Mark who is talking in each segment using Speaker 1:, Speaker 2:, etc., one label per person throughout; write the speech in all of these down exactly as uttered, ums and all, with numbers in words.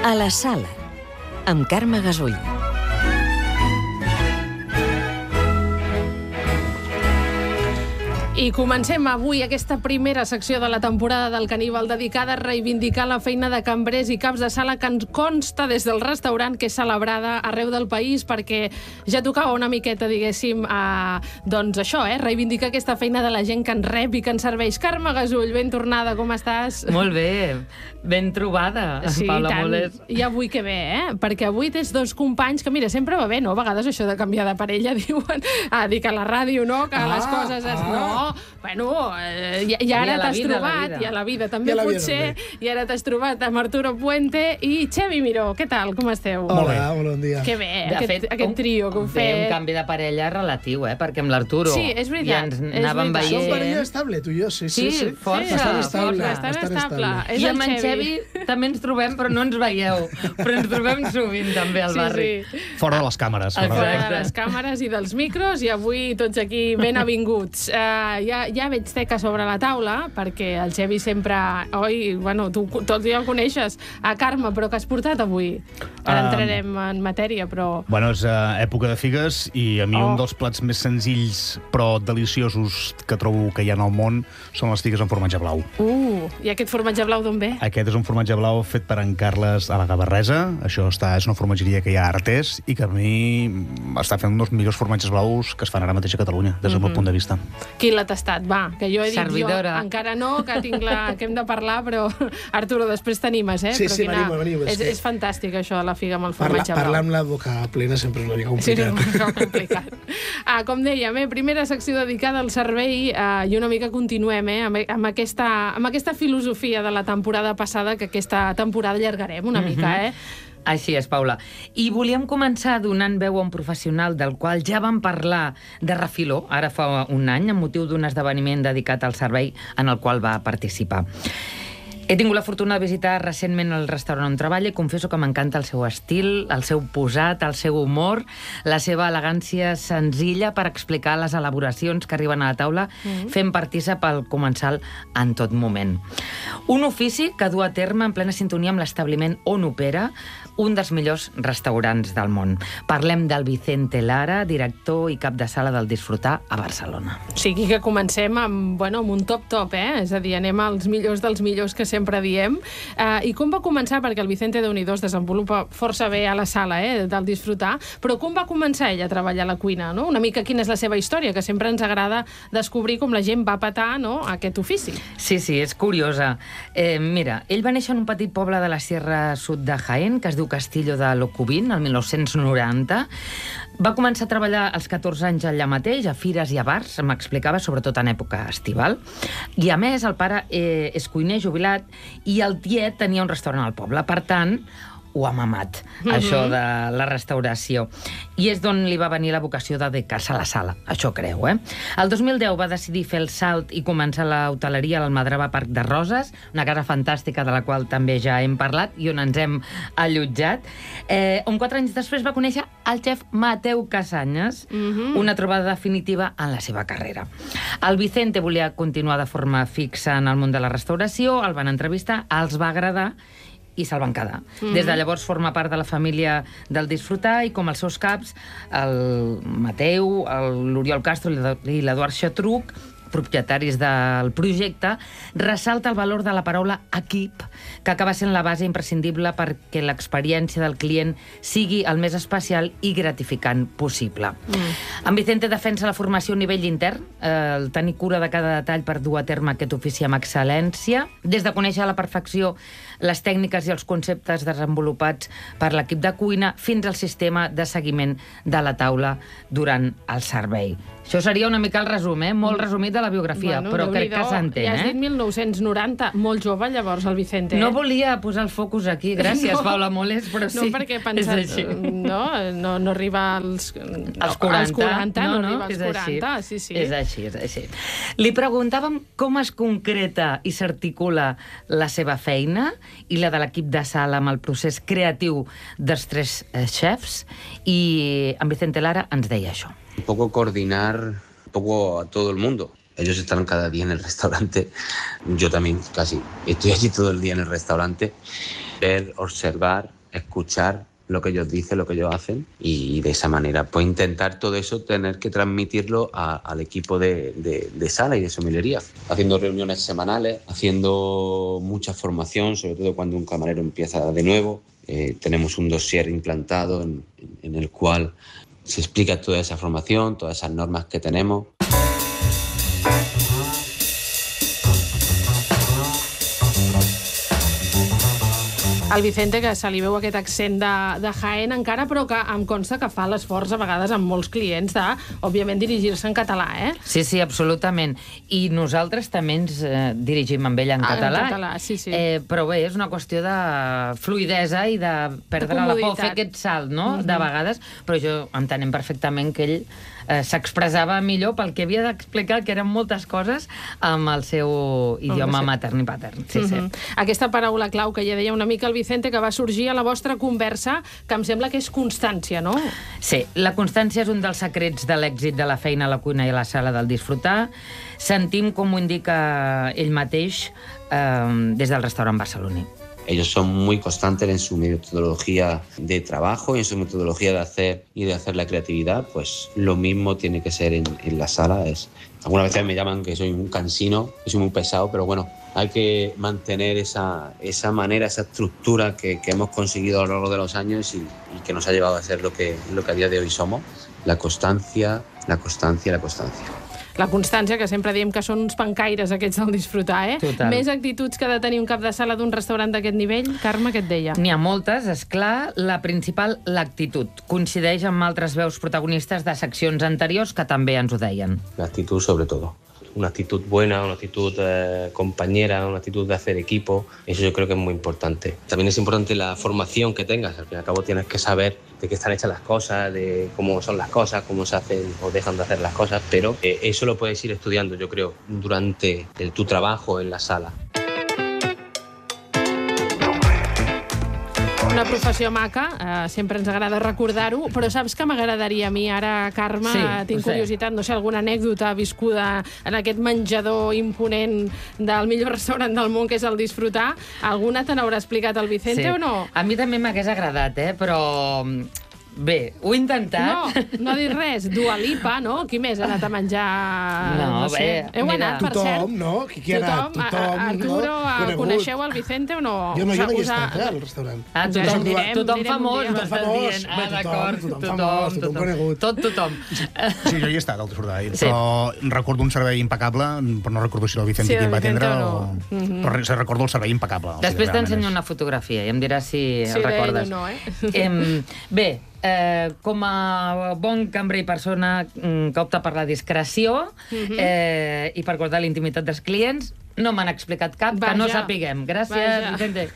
Speaker 1: A la sala, amb Carme Gasull.
Speaker 2: I comencem avui aquesta primera secció de la temporada del Caníbal dedicada a reivindicar la feina de cambrers i caps de sala que ens consta des del restaurant, que és celebrada arreu del país, perquè ja tocava una miqueta, diguéssim, a, doncs això, eh, reivindicar aquesta feina de la gent que ens rep i que ens serveix. Carme Gasull, ben tornada, com estàs?
Speaker 3: Molt bé, ben trobada,
Speaker 2: sí,
Speaker 3: Paula
Speaker 2: tant.
Speaker 3: Moles.
Speaker 2: I avui que bé, eh? Perquè avui tens dos companys que, mira, sempre va bé, no? A vegades això de canviar de parella, diuen, ah, dic a la ràdio, no? Que ah, les coses... Es...
Speaker 3: ah.
Speaker 2: No, bueno, eh, i, i ara t'has trobat, i a la vida també,
Speaker 4: vida,
Speaker 2: potser,
Speaker 4: també.
Speaker 2: i ara t'has trobat amb Arturo Puente i Xevi Miró. Què tal, com esteu?
Speaker 4: Hola, molt bon dia.
Speaker 2: Que bé,
Speaker 3: De
Speaker 2: aquest,
Speaker 3: fet,
Speaker 2: aquest trio que heu
Speaker 3: Bé,
Speaker 2: fet.
Speaker 3: un canvi de parella relatiu, eh? Perquè amb l'Arturo
Speaker 2: Sí, és veritat,
Speaker 3: ja ens
Speaker 2: és
Speaker 3: anàvem
Speaker 2: veritat.
Speaker 4: Som
Speaker 3: veient.
Speaker 4: parella estable, tu i jo, sí, sí,
Speaker 3: Sí,
Speaker 4: sí.
Speaker 3: força,
Speaker 4: Bastant
Speaker 2: sí,
Speaker 4: estable,
Speaker 2: bastant
Speaker 4: bastant
Speaker 2: estable.
Speaker 4: estable.
Speaker 2: És
Speaker 3: I
Speaker 2: el
Speaker 3: amb en
Speaker 2: Xevi.
Speaker 3: Xevi també ens trobem, però no ens veieu. Però ens trobem sovint també al
Speaker 2: Sí,
Speaker 3: barri.
Speaker 2: sí.
Speaker 5: Fora de les càmeres.
Speaker 3: Exacte.
Speaker 2: Fora de les càmeres i dels micros, i avui tots aquí ben avinguts. Uh, ja, ja veig teca sobre la taula, perquè el Xevi sempre... Oi, bueno, tu tot ja el coneixes. A Carme, però què has portat avui? Ara
Speaker 5: Um,
Speaker 2: entrarem en matèria, però...
Speaker 5: Bueno, és uh, època de figues i a mi
Speaker 2: Oh.
Speaker 5: un dels plats més senzills però deliciosos que trobo que hi ha al món són les figues amb formatge blau.
Speaker 2: Uh, i aquest formatge blau d'on ve?
Speaker 5: Aquest és un formatge blau fet per en Carles a la Gavarresa. Això està, és una formatgeria que hi ha a Artés i que a mi està fent un dels millors formatges blaus que es fan ara mateix a Catalunya, des del
Speaker 2: Mhm.
Speaker 5: meu punt de vista.
Speaker 2: Qui l'ha tastat? Va, que jo he dit
Speaker 3: Servidora.
Speaker 2: jo, encara no, que tinc la, que hem de parlar, però Arturo, després t'animes, eh?
Speaker 4: Sí,
Speaker 2: Però
Speaker 4: sí,
Speaker 2: quina-
Speaker 4: m'animo, m'animo, és
Speaker 2: És,
Speaker 4: que-
Speaker 2: és fantàstic, això, de la figa amb el
Speaker 4: Parla,
Speaker 2: formatge blau.
Speaker 4: parlar amb la boca plena sempre és una mica
Speaker 2: Sí,
Speaker 4: complicat.
Speaker 2: és molt complicat. Ah, com dèiem, eh, primera secció dedicada al servei eh, i una mica continuem eh, amb, amb, aquesta, amb aquesta filosofia de la temporada passada, que aquesta temporada allargarem una mica, eh?
Speaker 3: Així és, Paula. I volíem començar donant veu a un professional del qual ja vam parlar de refiló, ara fa un any, amb motiu d'un esdeveniment dedicat al servei en el qual va participar. He tingut la fortuna de visitar recentment el restaurant on treballa i confesso que m'encanta el seu estil, el seu posat, el seu humor, la seva elegància senzilla per explicar les elaboracions que arriben a la taula, mm. fent partícip el comensal en tot moment. Un ofici que du a terme en plena sintonia amb l'establiment on opera un dels millors restaurants del món. Parlem del Vicente Lara, director i cap de sala del Disfrutar a Barcelona.
Speaker 2: O sigui que comencem amb, bueno, amb un top-top, eh? És a dir, anem als millors dels millors que sempre diem. Uh, I com va començar? Perquè el Vicente, Déu-n'hi-do, es desenvolupa força bé a la sala, eh, del Disfrutar, però com va començar ell a treballar a la cuina, no? Una mica quina és la seva història, que sempre ens agrada descobrir com la gent va petar, no?, aquest ofici.
Speaker 3: Sí, sí, és curiosa. Eh, mira, ell va néixer en un petit poble de la Sierra Sud de Jaén, que es diu Castillo de Locubín, el mil nou-cents noranta. Va començar a treballar als catorze anys allà mateix, a fires i a bars, m'explicava, sobretot en època estival. I, a més, el pare eh, és cuiner jubilat i el tiet tenia un restaurant al poble. Per tant, ho ha mamat, mm-hmm. això de la restauració. I és d'on li va venir la vocació de dedicar-se a la sala, això creu, eh? El dos mil deu va decidir fer el salt i començar l'hoteleria a l'Almadrava Parc de Roses, una casa fantàstica de la qual també ja hem parlat i on ens hem allotjat, eh, on quatre anys després va conèixer el xef Mateu Casanyes, mm-hmm. una trobada definitiva en la seva carrera. El Vicente volia continuar de forma fixa en el món de la restauració, el van entrevistar, els va agradar i se'l van quedar. Mm-hmm. Des de llavors forma part de la família del Disfrutar i com els seus caps, el Mateu, l'Oriol Castro i l'Eduard Xatruc, propietaris del projecte, ressalta el valor de la paraula equip, que acaba sent la base imprescindible perquè l'experiència del client sigui el més especial i gratificant possible. Mm. En Vicente defensa la formació a nivell intern, eh, el tenir cura de cada detall per dur a terme aquest ofici amb excel·lència, des de conèixer a la perfecció les tècniques i els conceptes desenvolupats per l'equip de cuina fins al sistema de seguiment de la taula durant el servei. Això seria una mica el resum, eh? Molt resumit de la biografia,
Speaker 2: Bueno,
Speaker 3: però crec que
Speaker 2: Déu-n'hi-do.
Speaker 3: s'entén,
Speaker 2: Ja has
Speaker 3: eh?
Speaker 2: dit mil nou-cents noranta, molt jove llavors el Vicente, eh?
Speaker 3: No volia posar el focus aquí, gràcies,
Speaker 2: No.
Speaker 3: Paula Moles, però sí,
Speaker 2: No, perquè he pensat,
Speaker 3: és així.
Speaker 2: no, no, no arriba als,
Speaker 3: Els
Speaker 2: als
Speaker 3: quaranta,
Speaker 2: quaranta, no,
Speaker 3: no,
Speaker 2: arriba als
Speaker 3: és així.
Speaker 2: quaranta, sí, sí.
Speaker 3: És així, és així. Li preguntàvem com es concreta i s'articula la seva feina i la de l'equip de sala amb el procés creatiu dels tres eh, chefs, i en Vicente Lara ens deia això.
Speaker 6: Un poco coordinar un poco a todo el mundo. Ellos están cada día en el restaurante, yo también casi estoy allí todo el día en el restaurante. ver, observar, escuchar lo que ellos dicen, lo que ellos hacen, y de esa manera pues intentar todo eso tener que transmitirlo a, al equipo de, de, de sala y de somelería, haciendo reuniones semanales, haciendo mucha formación, sobre todo cuando un camarero empieza de nuevo. Eh, tenemos un dossier implantado en, en el cual se explica toda esa formación, todas esas normas que tenemos.
Speaker 2: El Vicente, que se li veu aquest accent de, de Jaén encara, però que em consta que fa l'esforç a vegades amb molts clients de, òbviament, dirigir-se en català, eh?
Speaker 3: Sí, sí, absolutament. I nosaltres també ens eh, dirigim amb ell en
Speaker 2: ah,
Speaker 3: català.
Speaker 2: En català, sí, sí.
Speaker 3: Eh, però bé, és una qüestió de fluidesa i de perdre de la por, fer aquest salt, no?, mm-hmm. de vegades, però jo entenem perfectament que ell eh, s'expressava millor pel que havia d'explicar, que eren moltes coses, amb el seu idioma sí. matern i patern. Sí, mm-hmm. sí.
Speaker 2: Aquesta paraula clau que ja deia una mica el Vicente, que va sorgir a la vostra conversa, que em sembla que és constància, no?
Speaker 3: Sí, la constància és un dels secrets de l'èxit de la feina a la cuina i a la sala del disfrutar. Sentim, com ho indica ell mateix, eh, des del restaurant barceloní.
Speaker 6: Ellos son muy constantes en su metodología de trabajo y en su metodología de hacer y de hacer la creatividad. Pues lo mismo tiene que ser en, en la sala. Es, algunas veces me llaman que soy un cansino, que soy muy pesado, pero bueno, hay que mantener esa, esa manera, esa estructura que, que hemos conseguido a lo largo de los años y, y que nos ha llevado a ser lo que, lo que a día de hoy somos. La constancia, la constancia, la constancia.
Speaker 2: La constància, que sempre diem que són uns pancaires aquests del disfrutar, eh?
Speaker 3: Total.
Speaker 2: Més actituds que ha de tenir un cap de sala d'un restaurant d'aquest nivell? Carme, què et deia?
Speaker 3: N'hi ha moltes, és clar. La principal, l'actitud. Coincideix amb altres veus protagonistes de seccions anteriors que també ens ho deien.
Speaker 7: L'actitud, sobre todo. Una actitud buena, una actitud eh, compañera, una actitud de hacer equipo. Eso yo creo que es muy importante. También es importante la formación que tengas. Al fin y al cabo tienes que saber de qué están hechas las cosas, de cómo son las cosas, cómo se hacen o dejan de hacer las cosas, pero eh, eso lo puedes ir estudiando, yo creo, durante el, tu trabajo en la sala.
Speaker 2: Una professió maca, eh, sempre ens agrada recordar-ho, però saps que m'agradaria a mi ara, Carme,
Speaker 3: sí,
Speaker 2: tinc curiositat, no sé, alguna anècdota viscuda en aquest menjador imponent del millor restaurant del món, que és el Disfrutar. Alguna te n'haurà explicat el Vicente
Speaker 3: sí.
Speaker 2: o no?
Speaker 3: A mi també m'hagués agradat, eh? Però... Bé, ho he intentat.
Speaker 2: No, no ha dit res. Dua Lipa, no? Qui més ha anat a menjar?
Speaker 3: No,
Speaker 2: no sé.
Speaker 3: bé,
Speaker 2: Heu
Speaker 3: mira.
Speaker 2: anat, per
Speaker 4: tothom,
Speaker 2: cert?
Speaker 4: no? Qui, qui ha anat?
Speaker 2: Tothom.
Speaker 4: Tothom,
Speaker 2: Arturo,
Speaker 4: no?
Speaker 2: no? Coneixeu el Vicente o no?
Speaker 4: Jo no, jo no hi he
Speaker 2: Us ha-
Speaker 4: estat, eh, al restaurant.
Speaker 3: Ah,
Speaker 2: Ens
Speaker 3: tothom,
Speaker 2: en direm,
Speaker 3: tothom
Speaker 2: direm un
Speaker 3: famós,
Speaker 2: dia.
Speaker 3: m'estàs
Speaker 4: Tothom famós,
Speaker 3: dient. Ah,
Speaker 4: bé, tothom,
Speaker 3: d'acord,
Speaker 4: tothom famós, tothom conegut.
Speaker 3: Tot tothom.
Speaker 5: Sí, jo hi he estat, al Disfrutar,
Speaker 3: Sí.
Speaker 5: però recordo un servei impecable, però no recordo si el Vicente
Speaker 2: Sí,
Speaker 5: qui
Speaker 2: el
Speaker 5: em va
Speaker 2: Vicente
Speaker 5: atendre
Speaker 2: o
Speaker 5: o...
Speaker 2: no. Mhm.
Speaker 5: Però se recordo el servei impecable. O sigui,
Speaker 3: Després
Speaker 5: realment
Speaker 3: t'ensenyo
Speaker 5: és-
Speaker 3: una fotografia i em diràs si
Speaker 2: Sí,
Speaker 3: el
Speaker 2: d'ell
Speaker 3: recordes.
Speaker 2: o no, eh?
Speaker 3: Em, bé, eh, com a bon cambrer i persona mm, que opta per la discreció
Speaker 2: Mhm.
Speaker 3: eh, i per guardar la intimitat dels clients, no m'han explicat cap que no
Speaker 2: Vaja.
Speaker 3: sapiguem. Gràcies,
Speaker 2: Vaja.
Speaker 3: Vicente.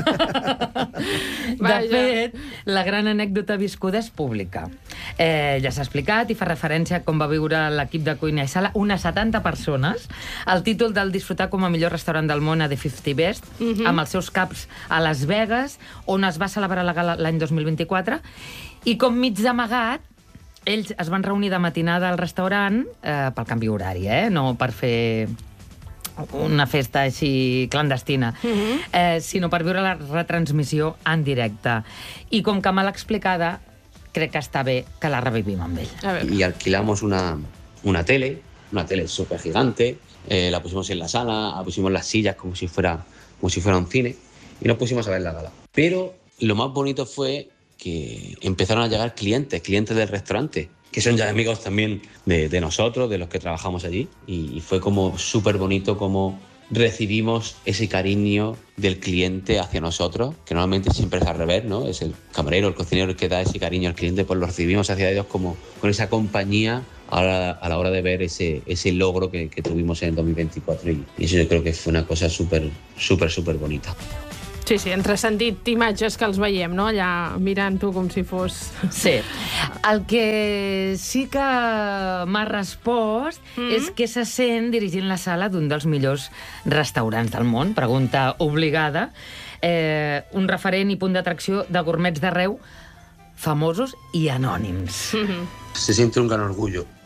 Speaker 3: De
Speaker 2: Vaja.
Speaker 3: fet, la gran anècdota viscuda és pública. Eh, ja s'ha explicat i fa referència a com va viure l'equip de cuina i sala, unes setanta persones, el títol del Disfrutar com a millor restaurant del món a The cinquanta Best,
Speaker 2: Mhm.
Speaker 3: amb els seus caps a Las Vegas, on es va celebrar la gala l'any dos mil vint-i-quatre, i com mig d'amagat, ells es van reunir de matinada al restaurant, eh, pel canvi horari, eh? No per fer una festa així clandestina,
Speaker 2: Mhm.
Speaker 3: eh, sinó per viure la retransmissió en directe. I com que me l'ha explicada, crec que està bé que la revivim amb ell.
Speaker 2: A veure.
Speaker 6: Y alquilamos una, una tele, una tele súper gigante, eh, la pusimos en la sala, pusimos las sillas como si fuera, como si fuera un cine y nos pusimos a ver la gala. Pero lo más bonito fue que empezaron a llegar clientes, clientes del restaurante, que son ya amigos también de, de nosotros, de los que trabajamos allí, y, y fue como súper bonito como recibimos ese cariño del cliente hacia nosotros, que normalmente siempre es al revés, ¿no? Es el camarero, el cocinero el que da ese cariño al cliente, pues lo recibimos hacia ellos como con esa compañía a la, a la hora de ver ese, ese logro que, que tuvimos en el dos mil veinticuatro, y, y eso yo creo que fue una cosa súper, súper, súper bonita.
Speaker 2: Sí, sí, entre sentit imatges que els veiem, no? Allà mirant-ho com si fos...
Speaker 3: Sí. El que sí que m'ha respost
Speaker 2: Mm.
Speaker 3: és què se sent dirigint la sala d'un dels millors restaurants del món. Pregunta obligada. Eh, un referent i punt d'atracció de gourmets d'arreu, famosos i anònims.
Speaker 2: Mhm.
Speaker 6: Se siente un gran orgullo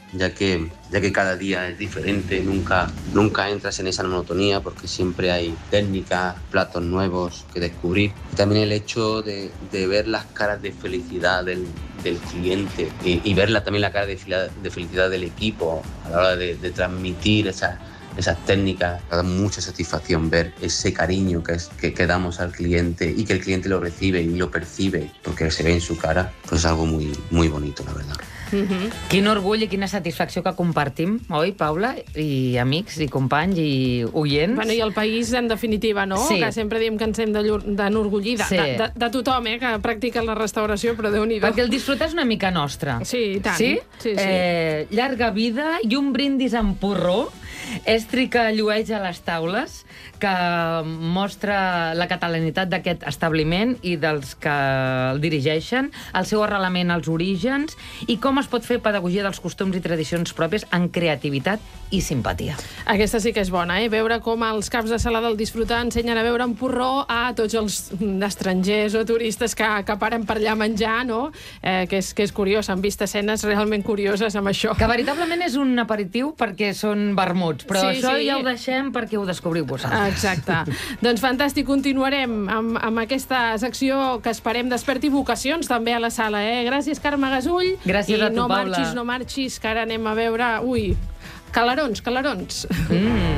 Speaker 6: ya que, ya que cada día es diferente, nunca, nunca entras en esa monotonía porque siempre hay técnicas, platos nuevos que descubrir. También el hecho de, de ver las caras de felicidad del, del cliente y, y ver la, también la cara de, de felicidad del equipo a la hora de, de transmitir esas, esas técnicas. Da mucha satisfacción ver ese cariño que, es, que, que damos al cliente y que el cliente lo recibe y lo percibe porque se ve en su cara. Pues es algo muy, muy bonito, la verdad.
Speaker 3: Mm-hmm. Quin orgull i quina satisfacció que compartim, oi, Paula? I amics, i companys, i oients.
Speaker 2: Bueno, i el país, en definitiva, no?
Speaker 3: Sí.
Speaker 2: Que sempre diem que ens hem d'enorgullir de,
Speaker 3: Sí.
Speaker 2: de, de, de tothom, eh, que practica la restauració, però Déu-n'hi-do.
Speaker 3: Perquè el disfrutar és una mica nostre.
Speaker 2: Sí, i tant.
Speaker 3: Sí?
Speaker 2: Sí, sí.
Speaker 3: Eh, llarga vida i un brindis amb porró, estri que llueix a les taules, que mostra la catalanitat d'aquest establiment i dels que el dirigeixen, el seu arrelament als orígens i com es pot fer pedagogia dels costums i tradicions pròpies amb creativitat i simpatia.
Speaker 2: Aquesta sí que és bona, eh? Veure com els caps de sala del Disfrutar ensenyen a veure en porró a tots els estrangers o turistes que, que paren per allà a menjar, no? Eh, que, és, que és curiós, han vist escenes realment curioses amb això.
Speaker 3: Que veritablement és un aperitiu perquè són vermuts, però
Speaker 2: Sí,
Speaker 3: això
Speaker 2: sí.
Speaker 3: ja ho deixem perquè ho descobriu vosaltres.
Speaker 2: Exacte. Doncs fantàstic, continuarem amb, amb aquesta secció que esperem desperti vocacions també a la sala, eh? Gràcies, Carme Gasull.
Speaker 3: Gràcies
Speaker 2: I
Speaker 3: a tu,
Speaker 2: no
Speaker 3: Paula.
Speaker 2: marxis, no marxis, que ara anem a veure... Ui, calarons, calarons.
Speaker 3: Mm.